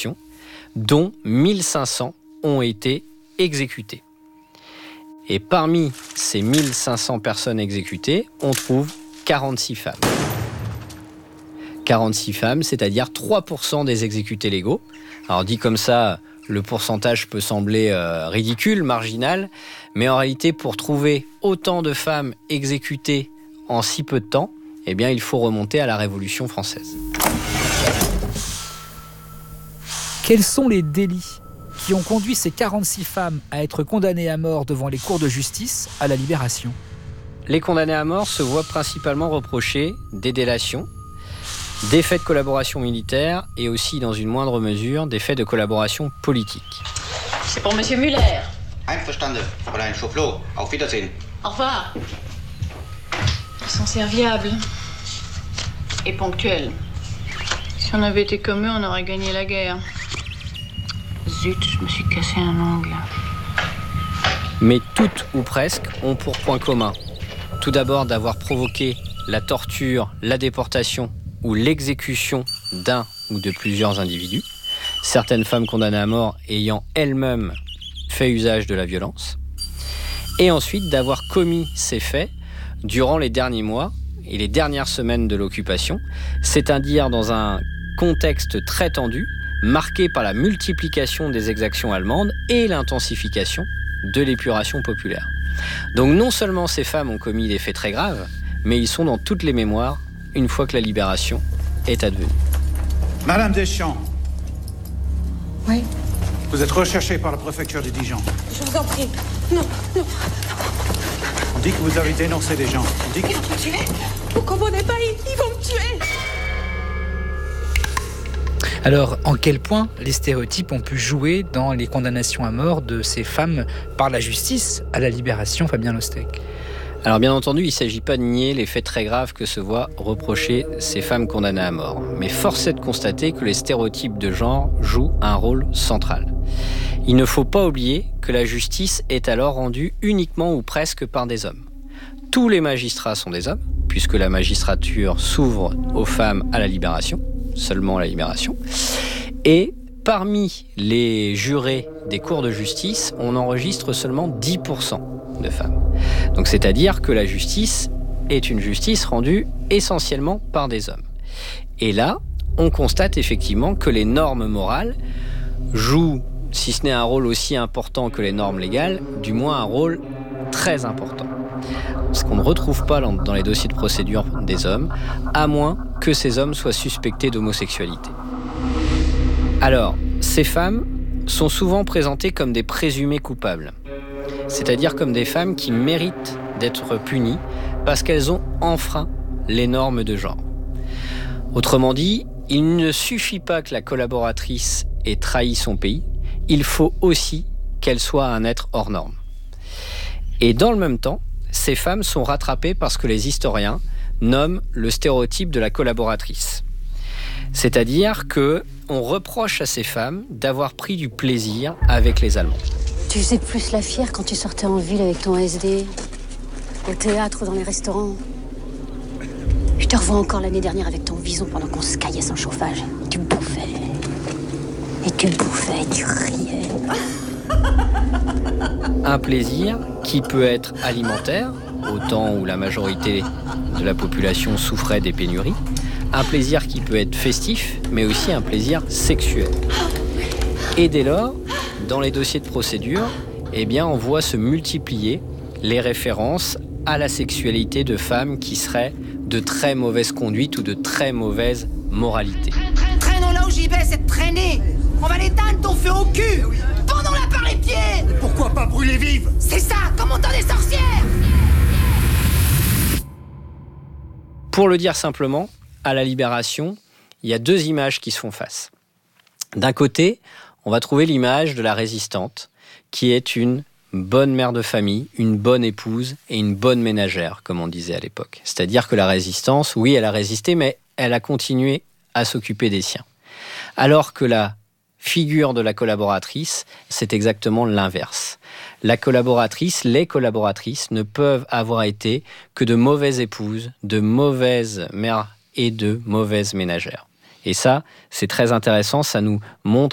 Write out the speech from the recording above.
libération, dont 1500 ont été exécutées. Et parmi ces 1500 personnes exécutées, on trouve 46 femmes. 46 femmes, c'est-à-dire 3% des exécutés légaux. Alors dit comme ça, le pourcentage peut sembler ridicule, marginal, mais en réalité, pour trouver autant de femmes exécutées en si peu de temps, eh bien, il faut remonter à la Révolution française. Quels sont les délits qui ont conduit ces 46 femmes à être condamnées à mort devant les cours de justice à la Libération? Les condamnés à mort se voient principalement reprocher des délations, des faits de collaboration militaire et aussi, dans une moindre mesure, des faits de collaboration politique. C'est pour Monsieur Muller. Einverstanden, Fräulein Schoflot. Auf Wiedersehen. Au revoir. Ils sont serviables et ponctuels. Si on avait été comme eux, on aurait gagné la guerre. Zut, je me suis cassé un ongle. Mais toutes ou presque ont pour point commun, tout d'abord d'avoir provoqué la torture, la déportation ou l'exécution d'un ou de plusieurs individus, certaines femmes condamnées à mort ayant elles-mêmes fait usage de la violence, et ensuite d'avoir commis ces faits durant les derniers mois et les dernières semaines de l'occupation, c'est-à-dire dans un contexte très tendu, marqué par la multiplication des exactions allemandes et l'intensification de l'épuration populaire. Donc non seulement ces femmes ont commis des faits très graves, mais ils sont dans toutes les mémoires une fois que la libération est advenue. Madame Deschamps. Oui. Vous êtes recherchée par la préfecture de Dijon. Je vous en prie. Non, non. On dit que vous avez dénoncé des gens. On dit que... Ils vont me tuer. Vous comprenez pas, ils vont me tuer. Alors, en quel point les stéréotypes ont pu jouer dans les condamnations à mort de ces femmes par la justice à la Libération, Fabien Lostec? Alors bien entendu, il ne s'agit pas de nier les faits très graves que se voient reprocher ces femmes condamnées à mort. Mais force est de constater que les stéréotypes de genre jouent un rôle central. Il ne faut pas oublier que la justice est alors rendue uniquement ou presque par des hommes. Tous les magistrats sont des hommes, puisque la magistrature s'ouvre aux femmes à la Libération, seulement à la Libération. Et parmi les jurés des cours de justice, on enregistre seulement 10% de femmes. Donc c'est-à-dire que la justice est une justice rendue essentiellement par des hommes. Et là, on constate effectivement que les normes morales jouent, si ce n'est un rôle aussi important que les normes légales, du moins un rôle très important. Ce qu'on ne retrouve pas dans les dossiers de procédure des hommes, à moins que ces hommes soient suspectés d'homosexualité. Alors, ces femmes sont souvent présentées comme des présumées coupables, c'est-à-dire comme des femmes qui méritent d'être punies parce qu'elles ont enfreint les normes de genre. Autrement dit, il ne suffit pas que la collaboratrice ait trahi son pays, il faut aussi qu'elle soit un être hors norme. Et dans le même temps, ces femmes sont rattrapées par ce que les historiens nomment le stéréotype de la collaboratrice. C'est-à-dire qu'on reproche à ces femmes d'avoir pris du plaisir avec les Allemands. Tu faisais plus la fière quand tu sortais en ville avec ton SD, au théâtre ou dans les restaurants. Je te revois encore l'année dernière avec ton vison pendant qu'on se caillait sans chauffage. Et tu bouffais. Et tu bouffais, et tu riais. Un plaisir qui peut être alimentaire, au temps où la majorité de la population souffrait des pénuries. Un plaisir qui peut être festif, mais aussi un plaisir sexuel. Et dès lors, dans les dossiers de procédure, eh bien, on voit se multiplier les références à la sexualité de femmes qui seraient de très mauvaise conduite ou de très mauvaise moralité. Traînons là où j'y vais, c'est de traîner. On va l'éteindre ton feu au cul. Pendons-la par les pieds. Mais pourquoi pas brûler vive? C'est ça, comme on entend des sorcières. Pour le dire simplement, à la Libération, il y a deux images qui se font face. D'un côté, on va trouver l'image de la résistante, qui est une bonne mère de famille, une bonne épouse et une bonne ménagère, comme on disait à l'époque. C'est-à-dire que la résistance, oui, elle a résisté, mais elle a continué à s'occuper des siens. Alors que la figure de la collaboratrice, c'est exactement l'inverse. La collaboratrice, les collaboratrices ne peuvent avoir été que de mauvaises épouses, de mauvaises mères et de mauvaises ménagères. Et ça, c'est très intéressant, ça nous montre